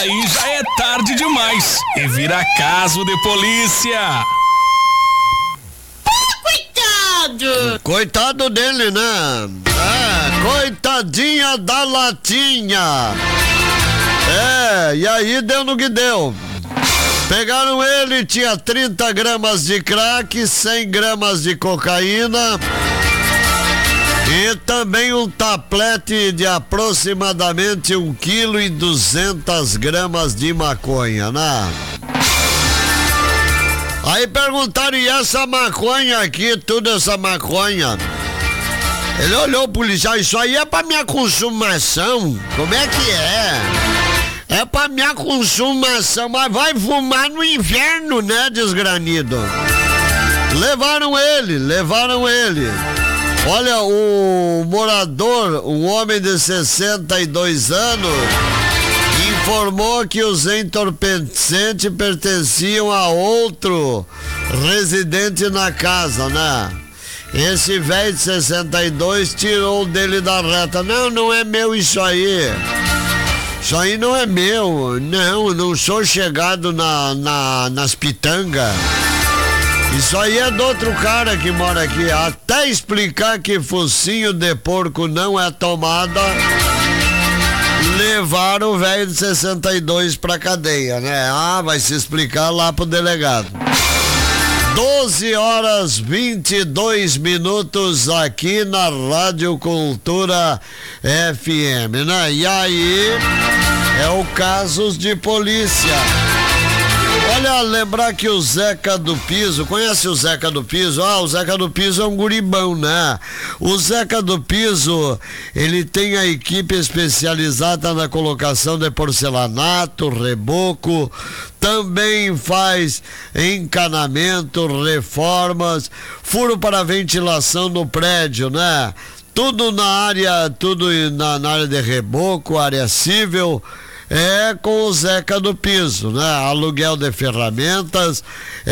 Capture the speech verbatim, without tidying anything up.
aí já é tarde demais e vira caso de polícia. Coitado! Coitado dele, né? É, coitadinha da latinha. É, e aí deu no que deu. Pegaram ele, tinha trinta gramas de crack, cem gramas de cocaína e também um tablete de aproximadamente um quilo e duzentas gramas de maconha, né? Aí perguntaram, e essa maconha aqui, tudo essa maconha? Ele olhou pro policial, isso aí é pra minha consumação? Como é que é? É pra minha consumação, mas vai fumar no inverno, né, desgranido? Levaram ele, levaram ele. Olha, o morador, um homem de sessenta e dois anos, informou que os entorpecentes pertenciam a outro residente na casa, né? Esse velho de sessenta e dois tirou dele da reta. Não, não é meu isso aí. Isso aí não é meu. Não, não sou chegado na, na, nas pitangas. Isso aí é do outro cara que mora aqui. Até explicar que focinho de porco não é tomada, levaram o velho de sessenta e dois pra cadeia, né? Ah, vai se explicar lá pro delegado. doze horas vinte e dois minutos aqui na Rádio Cultura F M, né? E aí é o Casos de Polícia. Olha, lembrar que o Zeca do Piso, conhece o Zeca do Piso? Ah, o Zeca do Piso é um guribão, né? O Zeca do Piso, ele tem a equipe especializada na colocação de porcelanato, reboco, também faz encanamento, reformas, furo para ventilação no prédio, né? Tudo na área, tudo na, na área de reboco, área civil. É com o Zeca do Piso, né? Aluguel de ferramentas.